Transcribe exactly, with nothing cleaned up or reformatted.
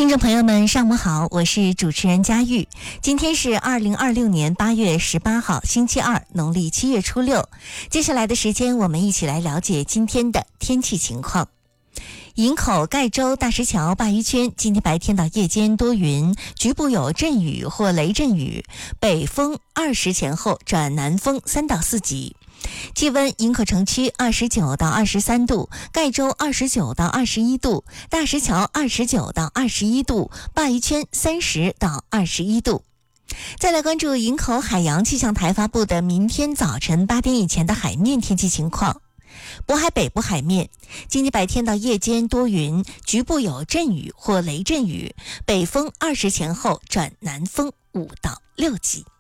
听众朋友们上午好，我是主持人佳玉。今天是二零二六年八月十八号星期二，农历七月初六。接下来的时间我们一起来了解今天的天气情况。营口盖州大石桥鲅鱼圈今天白天到夜间多云，局部有阵雨或雷阵雨，北风二十前后转南风三到四级。气温：营口城区二十九到二十三度，盖州二十九到二十一度，大石桥二十九到二十一度，鲅鱼圈三十到二十一度。再来关注营口海洋气象台发布的明天早晨八点以前的海面天气情况。渤海北部海面今天白天到夜间多云，局部有阵雨或雷阵雨，北风二十前后转南风五到六级。